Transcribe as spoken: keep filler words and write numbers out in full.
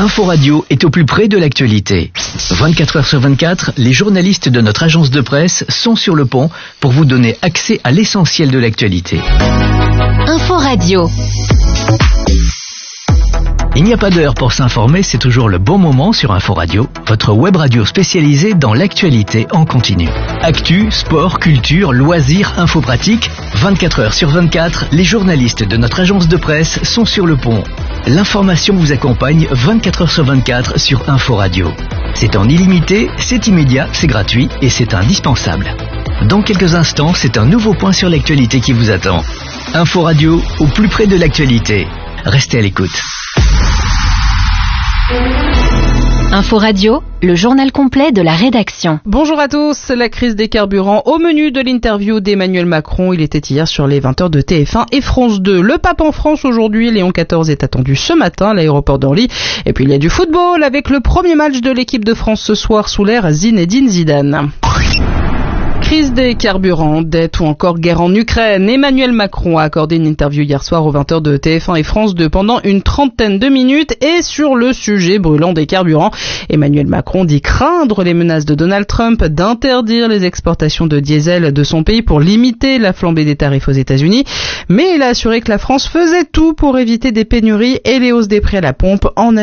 Info Radio est au plus près de l'actualité. vingt-quatre heures sur vingt-quatre, les journalistes de notre agence de presse sont sur le pont pour vous donner accès à l'essentiel de l'actualité. Info Radio. Il n'y a pas d'heure pour s'informer, c'est toujours le bon moment sur Info Radio, votre web radio spécialisée dans l'actualité en continu. Actu, sport, culture, loisirs, info pratique, vingt-quatre heures sur vingt-quatre, les journalistes de notre agence de presse sont sur le pont. L'information vous accompagne vingt-quatre heures sur vingt-quatre sur Info Radio. C'est en illimité, c'est immédiat, c'est gratuit et c'est indispensable. Dans quelques instants, c'est un nouveau point sur l'actualité qui vous attend. Info Radio, au plus près de l'actualité. Restez à l'écoute. Info Radio, le journal complet de la rédaction. Bonjour à tous, la crise des carburants au menu de l'interview d'Emmanuel Macron. Il était hier sur les vingt heures de T F un et France deux. Le pape en France aujourd'hui, Léon quatorze est attendu ce matin à l'aéroport d'Orly. Et puis il y a du football avec le premier match de l'équipe de France ce soir sous l'ère Zinedine Zidane. Crise des carburants, dette ou encore guerre en Ukraine. Emmanuel Macron a accordé une interview hier soir aux vingt heures de T F un et France deux pendant une trentaine de minutes et sur le sujet brûlant des carburants. Emmanuel Macron dit craindre les menaces de Donald Trump d'interdire les exportations de diesel de son pays pour limiter la flambée des tarifs aux États-Unis. Mais il a assuré que la France faisait tout pour éviter des pénuries et les hausses des prix à la pompe en